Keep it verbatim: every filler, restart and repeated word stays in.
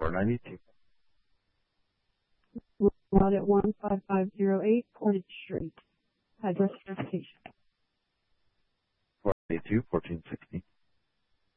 four ninety-two. Lot at one five five zero eight Portage Street. Address verification. four eighty-two, fourteen sixty.